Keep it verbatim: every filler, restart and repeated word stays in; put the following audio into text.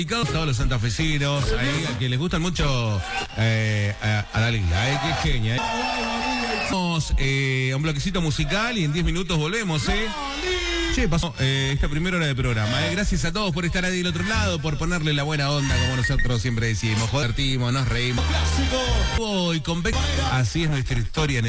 Todos los santafesinos, ahí, a quienes les gustan mucho eh, a, a Dalila, eh, qué genia. Eh. Vamos eh, a un bloquecito musical y en diez minutos volvemos, ¿eh? Che, pasó eh, esta primera hora de programa. Eh. Gracias a todos por estar ahí del otro lado, por ponerle la buena onda, como nosotros siempre decimos. Joder, nos reímos. Y con Beck, así es nuestra historia en el